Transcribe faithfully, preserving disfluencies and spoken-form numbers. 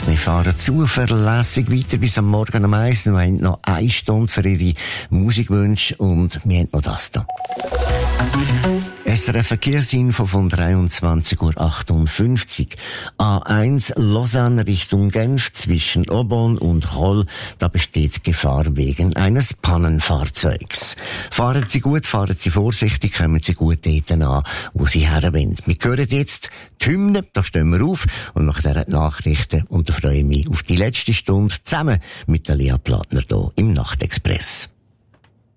Wir fahren zuverlässig weiter bis am Morgen um eins. Wir haben noch eine Stunde für Ihre Musikwünsche und wir haben noch das hier. S R F Verkehrsinfo von dreiundzwanzig Uhr achtundfünfzig. A eins Lausanne Richtung Genf zwischen Aubonne und Rolle. Da besteht Gefahr wegen eines Pannenfahrzeugs. Fahren Sie gut, fahren Sie vorsichtig, kommen Sie gut dort an, wo Sie her wollen. Wir hören jetzt die Hymne, da stehen wir auf und nach dieser Nachrichten und da freue ich mich auf die letzte Stunde zusammen mit der Lea Plattner hier im Nachtexpress.